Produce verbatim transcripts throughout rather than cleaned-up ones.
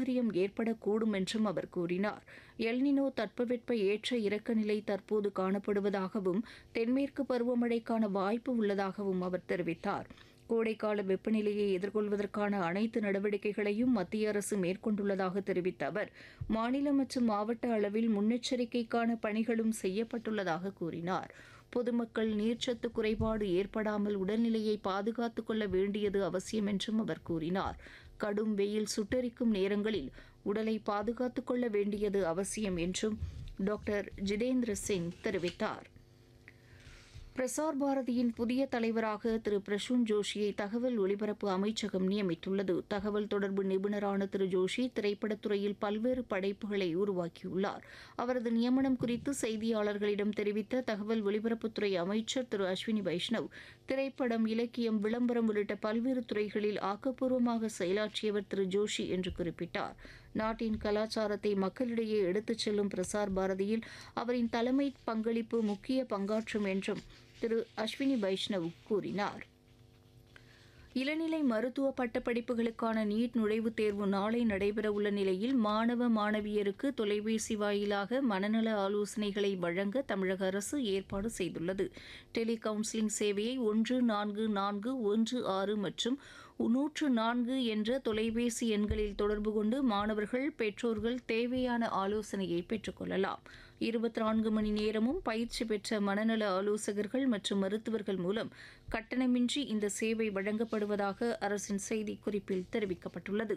அசௌகரியம் ஏற்படக்கூடும் என்றும் அவர் கூறினார். எல்னினோ தட்பவெட்ப ஏற்ற இறக்க நிலை தற்போது காணப்படுவதாகவும் தென்மேற்கு பருவமழைக்கான வாய்ப்பு உள்ளதாகவும் அவர் தெரிவித்தார். கோடைக்கால வெப்பநிலையை எதிர்கொள்வதற்கான அனைத்து நடவடிக்கைகளையும் மத்திய அரசு மேற்கொண்டுள்ளதாக தெரிவித்த அவர், மாநில மற்றும் மாவட்ட அளவில் முன்னெச்சரிக்கைக்கான பணிகளும் செய்யப்பட்டுள்ளதாக கூறினார். பொதுமக்கள் நீர்ச்சத்து குறைபாடு ஏற்படாமல் உடல்நிலையை பாதுகாத்துக் கொள்ள வேண்டியது அவசியம் என்றும் அவர் கூறினார். கடும் வெயில் சுட்டெரிக்கும் நேரங்களில் உடலை பாதுகாத்துக் கொள்ள வேண்டியது அவசியம் என்றும் டாக்டர் ஜிதேந்திர சிங் தெரிவித்தார். பிரசார் பாரதியின் புதிய தலைவராக திரு பிரசூன் ஜோஷியை தகவல் ஒலிபரப்பு அமைச்சகம் நியமித்துள்ளது. தகவல் தொடர்பு நிபுணரான திரு ஜோஷி திரைப்படத்துறையில் பல்வேறு படைப்புகளை உருவாக்கியுள்ளார். அவரது நியமனம் குறித்து செய்தியாளர்களிடம் தெரிவித்த தகவல் ஒலிபரப்புத்துறை அமைச்சர் திரு அஸ்வினி வைஷ்ணவ், திரைப்படம், இலக்கியம், விளம்பரம் உள்ளிட்ட பல்வேறு துறைகளில் ஆக்கப்பூர்வமாக செயலாற்றியவர் திரு ஜோஷி என்று குறிப்பிட்டார். நாட்டின் கலாச்சாரத்தை மக்களிடையே எடுத்துச் செல்லும் பிரசார் பாரதியில் அவரின் தலைமை பங்களிப்பு முக்கிய பங்காற்றும் என்றும் திரு அஸ்வினி வைஷ்ணவ் கூறினார். இளநிலை மருத்துவ பட்டப்படிப்புகளுக்கான நீட் நுழைவுத் தேர்வு நாளை நடைபெறவுள்ள நிலையில் மாணவ மாணவியருக்கு தொலைபேசி வாயிலாக மனநல ஆலோசனைகளை வழங்க தமிழக அரசு ஏற்பாடு செய்துள்ளது. டெலி கவுன்சிலிங் சேவையை ஒன்று நான்கு நான்கு ஒன்று ஆறு மற்றும் நூற்று நான்கு என்ற தொலைபேசி எண்களில் தொடர்பு கொண்டு மாணவர்கள், பெற்றோர்கள் தேவையான ஆலோசனையை பெற்றுக் கொள்ளலாம். இருபத்தி நான்கு மணி நேரமும் பயிற்சி பெற்ற மனநல ஆலோசகர்கள் மற்றும் மருத்துவர்கள் மூலம் கட்டணமின்றி இந்த சேவை வழங்கப்படுவதாக அரசின் செய்திக்குறிப்பில் தெரிவிக்கப்பட்டுள்ளது.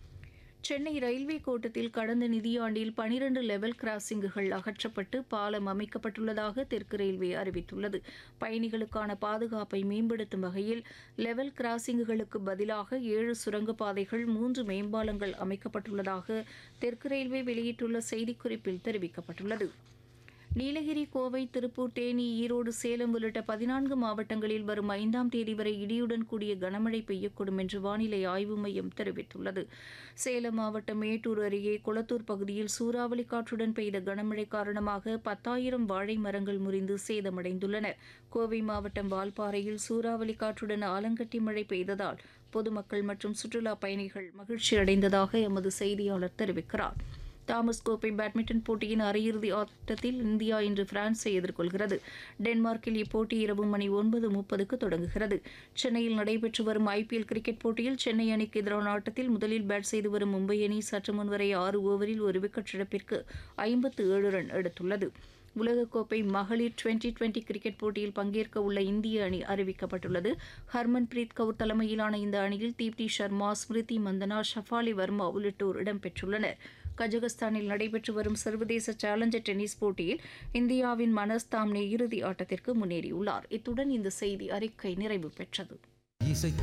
சென்னை ரயில்வே கோட்டத்தில் கடந்த நிதியாண்டில் பனிரண்டு லெவல் கிராசிங்குகள் அகற்றப்பட்டு பாலம் அமைக்கப்பட்டுள்ளதாக தெற்கு ரயில்வே அறிவித்துள்ளது. பயணிகளுக்கான பாதுகாப்பை மேம்படுத்தும் வகையில் லெவல் கிராசிங்குகளுக்கு பதிலாக ஏழு சுரங்கப்பாதைகள், மூன்று மேம்பாலங்கள் அமைக்கப்பட்டுள்ளதாக தெற்கு ரயில்வே வெளியிட்டுள்ள செய்திக்குறிப்பில் தெரிவிக்கப்பட்டுள்ளது. நீலகிரி, கோவை, திருப்பூர், தேனி, ஈரோடு, சேலம் உள்ளிட்ட பதினான்கு மாவட்டங்களில் வரும் ஐந்தாம் தேதி வரை இடியுடன் கூடிய கனமழை பெய்யக்கூடும் என்று வானிலை ஆய்வு மையம் தெரிவித்துள்ளது. சேலம் மாவட்டம் மேட்டூர் அருகே குளத்தூர் பகுதியில் சூறாவளி காற்றுடன் பெய்த கனமழை காரணமாக பத்தாயிரம் வாழை மரங்கள் முறிந்து சேதமடைந்துள்ளன. கோவை மாவட்டம் வால்பாறையில் சூறாவளி காற்றுடன் ஆலங்கட்டி மழை பெய்ததால் பொதுமக்கள் மற்றும் சுற்றுலா பயணிகள் மகிழ்ச்சி அடைந்ததாக எமது செய்தியாளர் தெரிவிக்கிறார். தாமஸ் கோப்பை பேட்மிண்டன் போட்டியின் அரையிறுதி ஆட்டத்தில் இந்தியா இன்று பிரான்ஸை எதிர்கொள்கிறது. டென்மார்க்கில் இப்போட்டி இரவு மணி ஒன்பது முப்பதுக்கு தொடங்குகிறது. சென்னையில் நடைபெற்று வரும் ஐபிஎல் கிரிக்கெட் போட்டியில் சென்னை அணிக்கு எதிரான ஆட்டத்தில் முதலில் பேட் செய்து வரும் மும்பை அணி சற்று முன்வரை ஆறு ஓவரில் ஒரு விக்கெட் இழப்பிற்கு ஐம்பத்து ஏழு ரன் எடுத்துள்ளது. உலகக்கோப்பை மகளிர் டுவெண்டி டுவெண்டி கிரிக்கெட் போட்டியில் பங்கேற்க உள்ள இந்திய அணி அறிவிக்கப்பட்டுள்ளது. ஹர்மன்பிரீத் கவுர் தலைமையிலான இந்த அணியில் தீப்தி சர்மா, ஸ்மிருதி மந்தனா, ஷஃபாலி வர்மா உள்ளிட்டோர் இடம்பெற்றுள்ளனர். கஜகஸ்தானில் நடைபெற்று வரும் சர்வதேச சேலஞ்சர் டென்னிஸ் போட்டியில் இந்தியாவின் மனஸ் தாம்னே இறுதி ஆட்டத்திற்கு முன்னேறியுள்ளார். இத்துடன் இந்த செய்தி அறிக்கை நிறைவு பெற்றது.